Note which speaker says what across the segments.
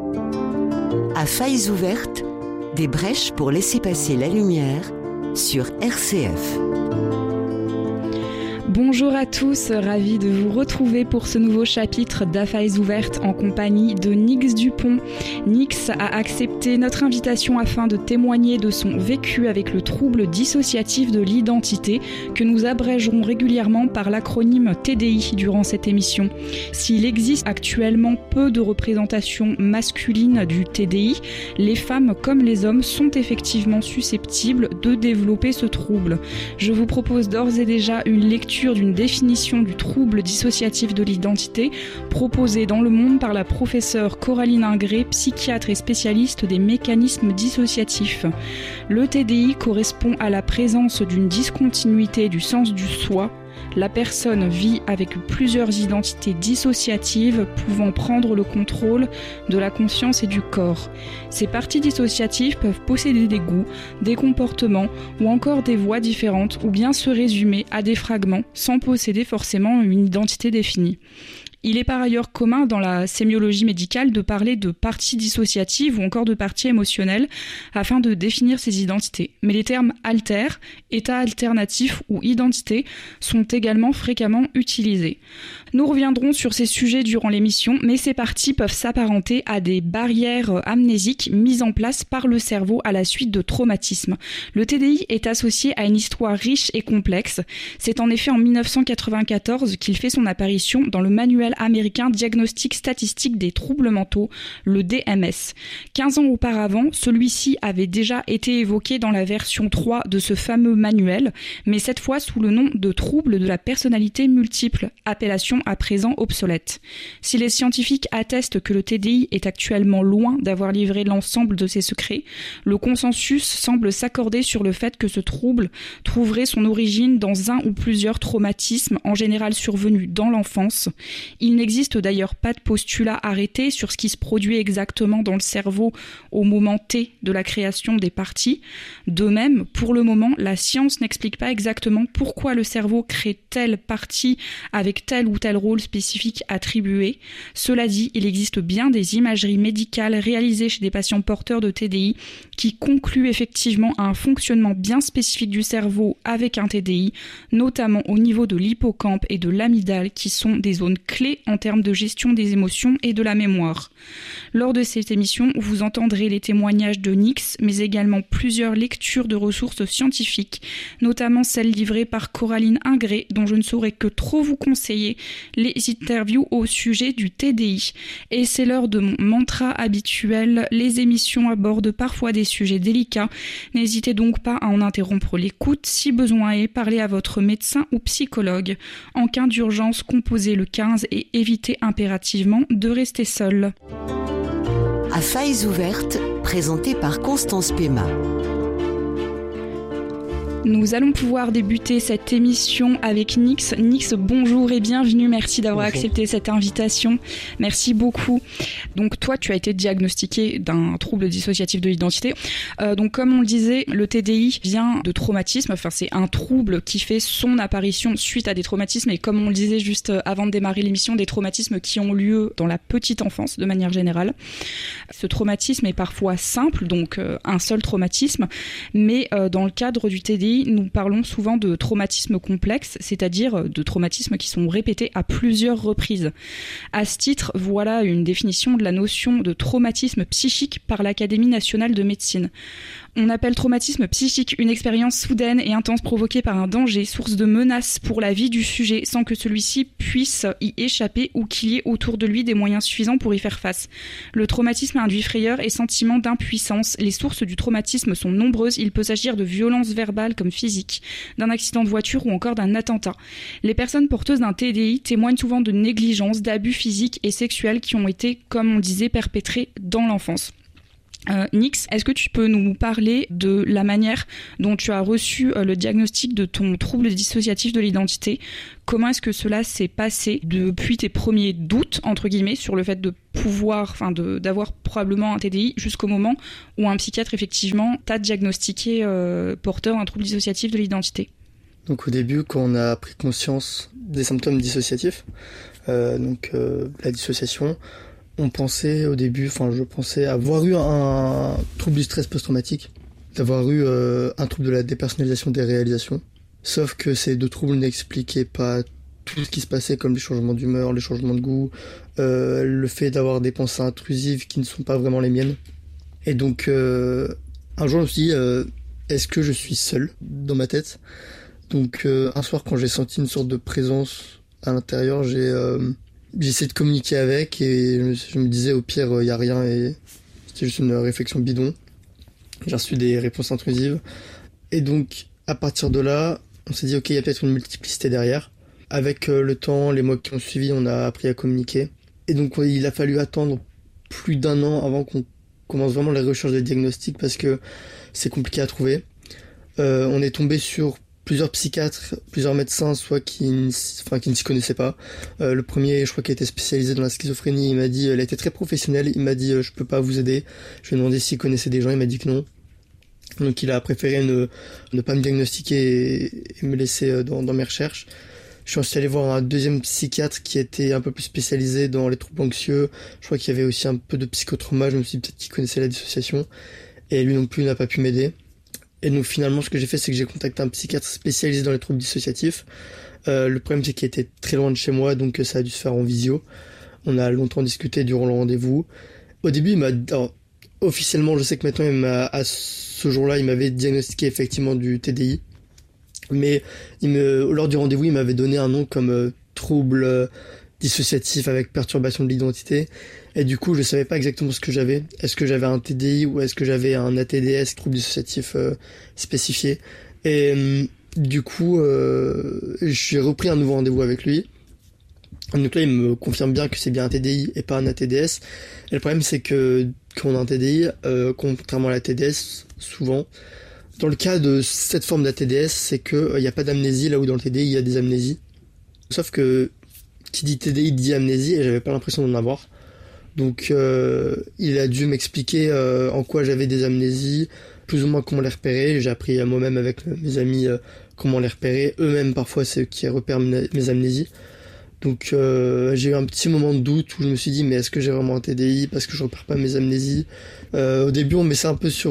Speaker 1: À failles ouvertes, des brèches pour laisser passer la lumière sur RCF.
Speaker 2: Bonjour à tous, ravi de vous retrouver pour ce nouveau chapitre d'Affaires ouvertes en compagnie de Nix Dupont. Nix a accepté notre invitation afin de témoigner de son vécu avec le trouble dissociatif de l'identité que nous abrégerons régulièrement par l'acronyme TDI durant cette émission. S'il existe actuellement peu de représentations masculines du TDI, les femmes comme les hommes sont effectivement susceptibles de développer ce trouble. Je vous propose d'ores et déjà une lecture d'une définition du trouble dissociatif de l'identité proposée dans Le Monde par la professeure Coraline Ingré, psychiatre et spécialiste des mécanismes dissociatifs. Le TDI correspond à la présence d'une discontinuité du sens du soi. La personne vit avec plusieurs identités dissociatives pouvant prendre le contrôle de la conscience et du corps. Ces parties dissociatives peuvent posséder des goûts, des comportements ou encore des voix différentes ou bien se résumer à des fragments sans posséder forcément une identité définie. Il est par ailleurs commun dans la sémiologie médicale de parler de parties dissociatives ou encore de parties émotionnelles afin de définir ces identités. Mais les termes alter, état alternatif ou identité sont également fréquemment utilisés. Nous reviendrons sur ces sujets durant l'émission, mais ces parties peuvent s'apparenter à des barrières amnésiques mises en place par le cerveau à la suite de traumatismes. Le TDI est associé à une histoire riche et complexe. C'est en effet en 1994 qu'il fait son apparition dans le manuel américain Diagnostic statistique des troubles mentaux, le DMS. 15 ans auparavant, celui-ci avait déjà été évoqué dans la version 3 de ce fameux manuel, mais cette fois sous le nom de troubles de la personnalité multiple, appellation à présent obsolète. Si les scientifiques attestent que le TDI est actuellement loin d'avoir livré l'ensemble de ses secrets, le consensus semble s'accorder sur le fait que ce trouble trouverait son origine dans un ou plusieurs traumatismes, en général survenus dans l'enfance. Il n'existe d'ailleurs pas de postulat arrêté sur ce qui se produit exactement dans le cerveau au moment T de la création des parties. De même, pour le moment, la science n'explique pas exactement pourquoi le cerveau crée telle partie avec tel ou tel rôle spécifique attribué. Cela dit, il existe bien des imageries médicales réalisées chez des patients porteurs de TDI qui concluent effectivement à un fonctionnement bien spécifique du cerveau avec un TDI, notamment au niveau de l'hippocampe et de l'amygdale qui sont des zones clés en termes de gestion des émotions et de la mémoire. Lors de cette émission, vous entendrez les témoignages de Nix, mais également plusieurs lectures de ressources scientifiques, notamment celles livrées par Coraline Ingré, dont je ne saurais que trop vous conseiller les interviews au sujet du TDI. Et c'est l'heure de mon mantra habituel, les émissions abordent parfois des sujets délicats. N'hésitez donc pas à en interrompre l'écoute, si besoin est, parlez à votre médecin ou psychologue. En cas d'urgence, composez le 15 et évitez impérativement de rester seul.
Speaker 1: À failles ouvertes, présenté par Constance Pema.
Speaker 2: Nous allons pouvoir débuter cette émission avec Nix. Nix, bonjour et bienvenue. Merci d'avoir accepté cette invitation. Merci beaucoup. Donc toi, tu as été diagnostiqué d'un trouble dissociatif de l'identité. Donc comme on le disait, le TDI vient de traumatisme. Enfin, c'est un trouble qui fait son apparition suite à des traumatismes. Et comme on le disait juste avant de démarrer l'émission, des traumatismes qui ont lieu dans la petite enfance de manière générale. Ce traumatisme est parfois simple, donc un seul traumatisme. Mais dans le cadre du TDI, nous parlons souvent de traumatismes complexes, c'est-à-dire de traumatismes qui sont répétés à plusieurs reprises. À ce titre, voilà une définition de la notion de traumatisme psychique par l'Académie nationale de médecine. On appelle traumatisme psychique une expérience soudaine et intense provoquée par un danger, source de menace pour la vie du sujet, sans que celui-ci puisse y échapper ou qu'il y ait autour de lui des moyens suffisants pour y faire face. Le traumatisme induit frayeur et sentiment d'impuissance. Les sources du traumatisme sont nombreuses. Il peut s'agir de violences verbales comme physiques, d'un accident de voiture ou encore d'un attentat. Les personnes porteuses d'un TDI témoignent souvent de négligence, d'abus physiques et sexuels qui ont été, comme on disait, perpétrés dans l'enfance. Nix, est-ce que tu peux nous parler de la manière dont tu as reçu le diagnostic de ton trouble dissociatif de l'identité ? Comment est-ce que cela s'est passé depuis tes premiers doutes, entre guillemets, sur le fait de pouvoir, d'avoir probablement un TDI jusqu'au moment où un psychiatre, effectivement, t'a diagnostiqué porteur d'un trouble dissociatif de l'identité ?
Speaker 3: Donc au début, quand on a pris conscience des symptômes dissociatifs, la dissociation, je pensais avoir eu un trouble du stress post-traumatique, d'avoir eu un trouble de la dépersonnalisation des réalisations. Sauf que ces deux troubles n'expliquaient pas tout ce qui se passait, comme les changements d'humeur, les changements de goût, le fait d'avoir des pensées intrusives qui ne sont pas vraiment les miennes. Et donc, un jour, je me suis dit, est-ce que je suis seul dans ma tête ? Donc, un soir, quand j'ai senti une sorte de présence à l'intérieur, j'ai essayé de communiquer avec et je me disais, au pire, y a rien et c'était juste une réflexion bidon. J'ai reçu des réponses intrusives. Et donc, à partir de là, on s'est dit, ok, il y a peut-être une multiplicité derrière. Avec le temps, les mois qui ont suivi, on a appris à communiquer. Et donc, il a fallu attendre plus d'1 an avant qu'on commence vraiment les recherches de diagnostic parce que c'est compliqué à trouver. On est tombé sur plusieurs psychiatres, plusieurs médecins, soit qui ne s'y connaissaient pas. Le premier, je crois qu'il était spécialisé dans la schizophrénie, il m'a dit, il a été très professionnel, il m'a dit, je peux pas vous aider. Je lui ai demandé s'il connaissait des gens, il m'a dit que non. Donc il a préféré ne pas me diagnostiquer et me laisser dans mes recherches. Je suis ensuite allé voir un deuxième psychiatre qui était un peu plus spécialisé dans les troubles anxieux. Je crois qu'il y avait aussi un peu de psychotrauma, je me suis dit peut-être qu'il connaissait la dissociation. Et lui non plus n'a pas pu m'aider. Et donc finalement ce que j'ai fait, c'est que j'ai contacté un psychiatre spécialisé dans les troubles dissociatifs. Le problème c'est qu'il était très loin de chez moi, donc ça a dû se faire en visio. On a longtemps discuté durant le rendez-vous. Au début, officiellement, je sais que maintenant, à ce jour-là, il m'avait diagnostiqué effectivement du TDI. Mais lors du rendez-vous, il m'avait donné un nom comme trouble dissociatif avec perturbation de l'identité. Et du coup, je savais pas exactement ce que j'avais. Est-ce que j'avais un TDI ou est-ce que j'avais un ATDS, trouble dissociatif spécifié. Et du coup, j'ai repris un nouveau rendez-vous avec lui. Donc là, il me confirme bien que c'est bien un TDI et pas un ATDS. Et le problème, c'est que quand on a un TDI, contrairement à la TDS, souvent, dans le cas de cette forme d'ATDS, c'est que il n'y a pas d'amnésie, là où dans le TDI, il y a des amnésies. Sauf que qui dit TDI dit amnésie, et j'avais pas l'impression d'en avoir. Donc il a dû m'expliquer en quoi j'avais des amnésies, plus ou moins comment les repérer. J'ai appris à moi-même avec mes amis comment les repérer. Eux-mêmes, parfois, c'est eux qui repèrent mes amnésies. Donc j'ai eu un petit moment de doute où je me suis dit mais est-ce que j'ai vraiment un TDI parce que je repère pas mes amnésies. Au début on met ça un peu sur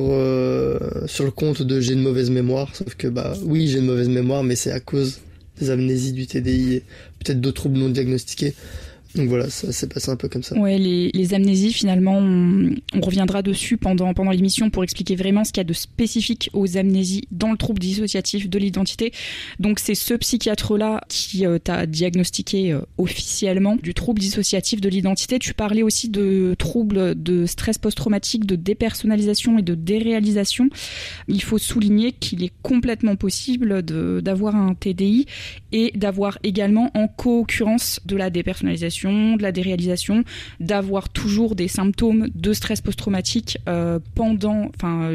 Speaker 3: le compte de j'ai une mauvaise mémoire, sauf que oui j'ai une mauvaise mémoire mais c'est à cause des amnésies du TDI et peut-être d'autres troubles non diagnostiqués. Donc voilà, ça s'est passé un peu comme ça.
Speaker 2: Ouais, les amnésies, finalement, on reviendra dessus pendant l'émission pour expliquer vraiment ce qu'il y a de spécifique aux amnésies dans le trouble dissociatif de l'identité. Donc c'est ce psychiatre-là qui t'a diagnostiqué officiellement du trouble dissociatif de l'identité. Tu parlais aussi de troubles de stress post-traumatique, de dépersonnalisation et de déréalisation. Il faut souligner qu'il est complètement possible d'avoir un TDI et d'avoir également en co-occurrence de la dépersonnalisation, de la déréalisation, d'avoir toujours des symptômes de stress post-traumatique pendant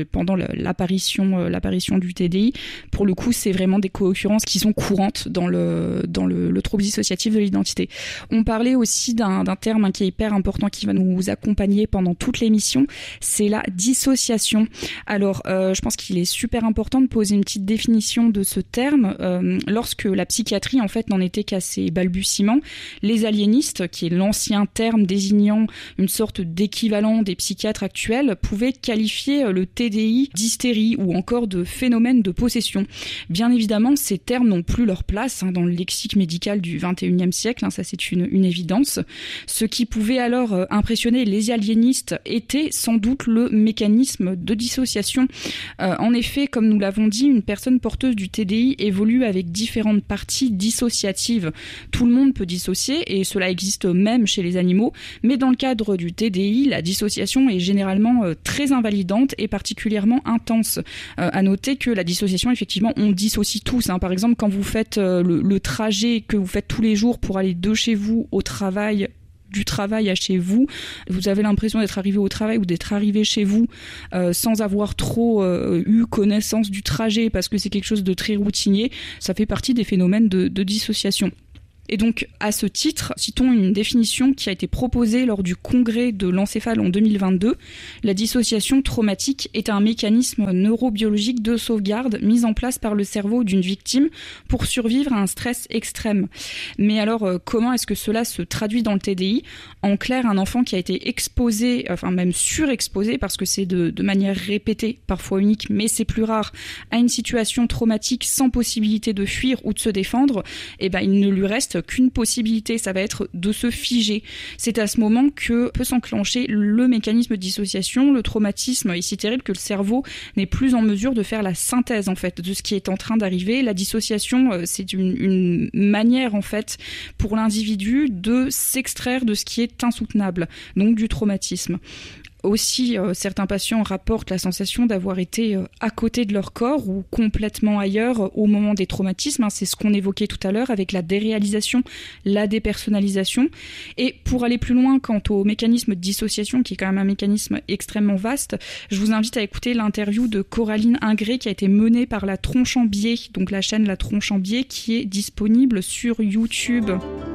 Speaker 2: l'apparition du TDI. Pour le coup, c'est vraiment des co-occurrences qui sont courantes dans le trouble dissociatif de l'identité. On parlait aussi d'un terme qui est hyper important, qui va nous accompagner pendant toute l'émission, c'est la dissociation. Alors, je pense qu'il est super important de poser une petite définition de ce terme. Lorsque la psychiatrie, en fait, n'en était qu'à ses balbutiements, les aliénistes, qui est l'ancien terme désignant une sorte d'équivalent des psychiatres actuels, pouvaient qualifier le TDI d'hystérie ou encore de phénomène de possession. Bien évidemment, ces termes n'ont plus leur place dans le lexique médical du XXIe siècle, ça c'est une évidence. Ce qui pouvait alors impressionner les aliénistes était sans doute le mécanisme de dissociation. En effet, comme nous l'avons dit, une personne porteuse du TDI évolue avec différentes parties dissociatives. Tout le monde peut dissocier et cela existe même chez les animaux, mais dans le cadre du TDI, la dissociation est généralement très invalidante et particulièrement intense. À noter que la dissociation, effectivement, on dissocie tous. Par exemple, quand vous faites le trajet que vous faites tous les jours pour aller de chez vous au travail, du travail à chez vous, vous avez l'impression d'être arrivé au travail ou d'être arrivé chez vous sans avoir trop eu connaissance du trajet parce que c'est quelque chose de très routinier. Ça fait partie des phénomènes de dissociation. Et donc, à ce titre, citons une définition qui a été proposée lors du congrès de l'encéphale en 2022. La dissociation traumatique est un mécanisme neurobiologique de sauvegarde mis en place par le cerveau d'une victime pour survivre à un stress extrême. Mais alors, comment est-ce que cela se traduit dans le TDI ? En clair, un enfant qui a été exposé, enfin même surexposé, parce que c'est de manière répétée, parfois unique, mais c'est plus rare, à une situation traumatique sans possibilité de fuir ou de se défendre, eh ben, il ne lui reste qu'une possibilité, ça va être de se figer. C'est à ce moment que peut s'enclencher le mécanisme de dissociation, le traumatisme est si terrible que le cerveau n'est plus en mesure de faire la synthèse en fait de ce qui est en train d'arriver. La dissociation, c'est une manière en fait pour l'individu de s'extraire de ce qui est insoutenable, donc du traumatisme. Aussi, certains patients rapportent la sensation d'avoir été à côté de leur corps ou complètement ailleurs au moment des traumatismes. C'est ce qu'on évoquait tout à l'heure avec la déréalisation, la dépersonnalisation. Et pour aller plus loin quant au mécanisme de dissociation, qui est quand même un mécanisme extrêmement vaste, je vous invite à écouter l'interview de Coraline Ingré qui a été menée par La Tronche en Biais, donc la chaîne La Tronche en Biais, qui est disponible sur YouTube.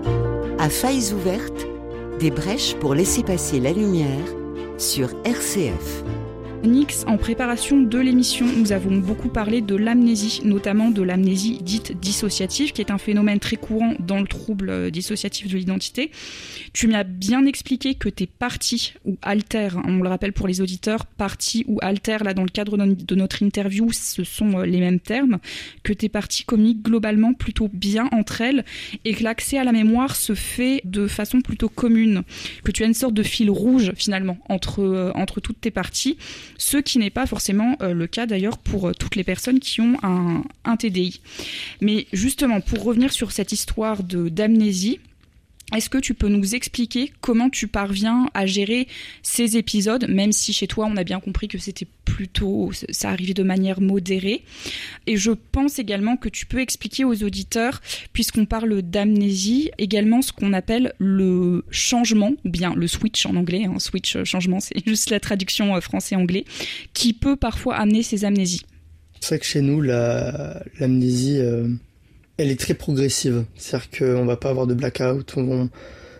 Speaker 1: À failles ouvertes, des brèches pour laisser passer la lumière sur RCF.
Speaker 2: Nix, en préparation de l'émission, nous avons beaucoup parlé de l'amnésie, notamment de l'amnésie dite dissociative, qui est un phénomène très courant dans le trouble dissociatif de l'identité. Tu m'as bien expliqué que tes parties ou altères, on le rappelle pour les auditeurs, parties ou altères, là dans le cadre de notre interview, ce sont les mêmes termes, que tes parties communiquent globalement plutôt bien entre elles et que l'accès à la mémoire se fait de façon plutôt commune, que tu as une sorte de fil rouge finalement entre toutes tes parties. Ce qui n'est pas forcément le cas d'ailleurs pour toutes les personnes qui ont un TDI. Mais justement, pour revenir sur cette histoire d'amnésie, est-ce que tu peux nous expliquer comment tu parviens à gérer ces épisodes, même si chez toi on a bien compris que c'était plutôt, ça arrivait de manière modérée. Et je pense également que tu peux expliquer aux auditeurs, puisqu'on parle d'amnésie, également ce qu'on appelle le changement, ou bien le switch en anglais, switch, changement, c'est juste la traduction français-anglais, qui peut parfois amener ces amnésies.
Speaker 3: C'est vrai que chez nous, l'amnésie... elle est très progressive, c'est-à-dire qu'on va pas avoir de blackout, un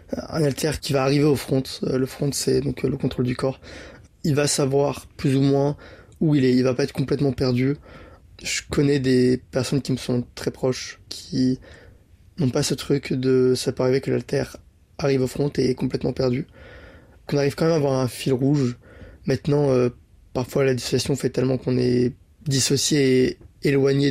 Speaker 3: alter qui va arriver au front, le front c'est donc le contrôle du corps, il va savoir plus ou moins où il va pas être complètement perdu. Je connais des personnes qui me sont très proches, qui n'ont pas ce truc de, ça peut arriver que l'alter arrive au front et est complètement perdu, qu'on arrive quand même à avoir un fil rouge. Maintenant, parfois la dissociation fait tellement qu'on est dissocié et éloigné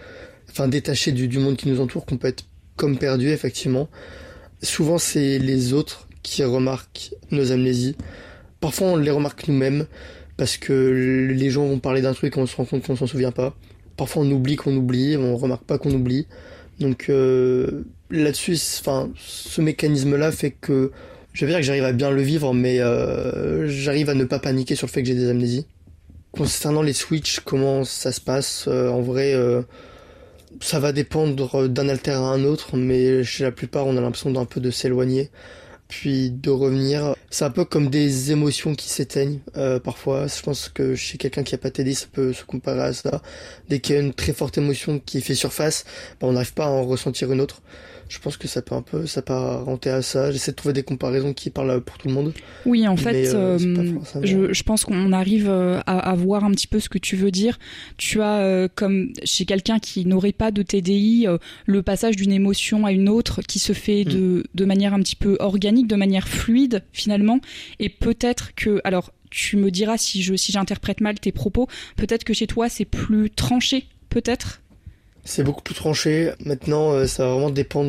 Speaker 3: détaché du monde qui nous entoure, qu'on peut être comme perdu, effectivement. Souvent, c'est les autres qui remarquent nos amnésies. Parfois, on les remarque nous-mêmes, parce que les gens vont parler d'un truc et on se rend compte qu'on s'en souvient pas. Parfois, on oublie qu'on oublie, on remarque pas qu'on oublie. Donc, là-dessus, ce mécanisme-là fait que, je vais dire que j'arrive à bien le vivre, mais j'arrive à ne pas paniquer sur le fait que j'ai des amnésies. Concernant les switches, comment ça se passe, en vrai... ça va dépendre d'un alter à un autre, mais chez la plupart, on a l'impression d'un peu de s'éloigner, puis de revenir. C'est un peu comme des émotions qui s'éteignent, parfois. Je pense que chez quelqu'un qui a pas TD, ça peut se comparer à ça. Dès qu'il y a une très forte émotion qui fait surface, on n'arrive pas à en ressentir une autre. Je pense que ça peut apparenter à ça. J'essaie de trouver des comparaisons qui parlent pour tout le monde.
Speaker 2: Oui, en fait, je pense qu'on arrive à voir un petit peu ce que tu veux dire. Tu as, comme chez quelqu'un qui n'aurait pas de TDI, le passage d'une émotion à une autre qui se fait de manière un petit peu organique, de manière fluide finalement. Et peut-être que... Alors, tu me diras si j'interprète mal tes propos, peut-être que chez toi c'est plus tranché, peut-être ?
Speaker 3: C'est beaucoup plus tranché. Maintenant, ça va vraiment dépendre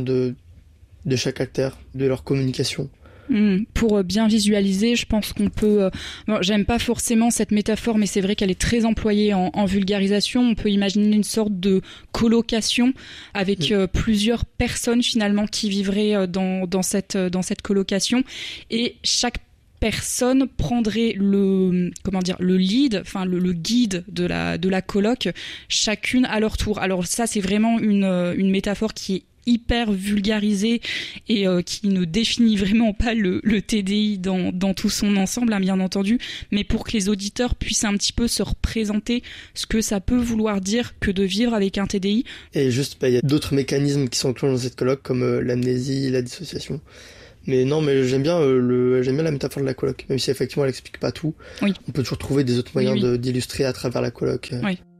Speaker 3: de chaque alter, de leur communication.
Speaker 2: Pour bien visualiser, je pense qu'on peut... j'aime pas forcément cette métaphore, mais c'est vrai qu'elle est très employée en vulgarisation. On peut imaginer une sorte de colocation avec plusieurs personnes finalement qui vivraient dans cette colocation. Et chaque personne prendrait le lead, le guide de la coloc, chacune à leur tour. Alors ça, c'est vraiment une métaphore qui est hyper vulgarisé et qui ne définit vraiment pas le TDI dans tout son ensemble, hein, bien entendu, mais pour que les auditeurs puissent un petit peu se représenter ce que ça peut vouloir dire que de vivre avec un TDI.
Speaker 3: Et juste, il y a d'autres mécanismes qui sont enclenchés dans cette coloc, comme l'amnésie, la dissociation. Mais non, mais j'aime bien la métaphore de la coloc, même si effectivement elle explique pas tout.
Speaker 2: Oui.
Speaker 3: On peut toujours trouver des autres moyens d'illustrer à travers la coloc.
Speaker 2: Oui.